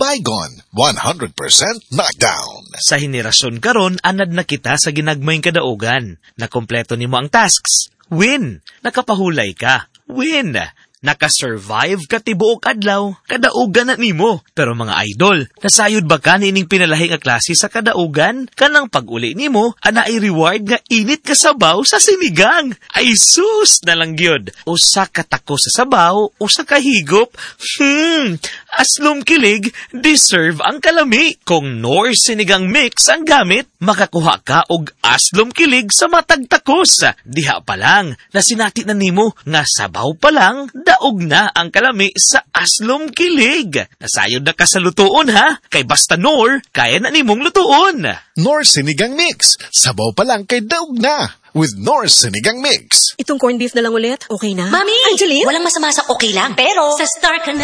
Baygon, 100% knockdown. Sa henerasyon karon, anad na kita sa ginagmayng kadaugan. Nakompleto nimo ang tasks. Win! Nakapahulay ka. Win! Nakasurvive ka tibuok adlaw, kadaugan na nimo. Pero mga idol, nasayod ba ka nining pinalahi nga klase sa kadaugan? Kanang pag-uli nimo, anaay reward nga init ka sabaw sa sinigang. Ay sus na lang gyud. Usa ka tako sa sabaw, usa ka higop. Aslom kilig, deserve ang kalami. Kung Knorr sinigang mix ang gamit, makakuha ka og aslom kilig sa matag takos. Diha pa lang, nasinati na nimo nga sabaw pa lang, daog na ang kalami sa aslom kilig. Nasayod na ka sa lutuon ha, kay basta Knorr, kaya na nimong lutuon. Knorr Sinigang Mix, sabaw pa lang kay daog na. With Knorr Sinigang Mix. Itong corned beef na lang ulit, okay na? Mami! Angeline? Walang masama sa okay lang, pero sa Star ka na.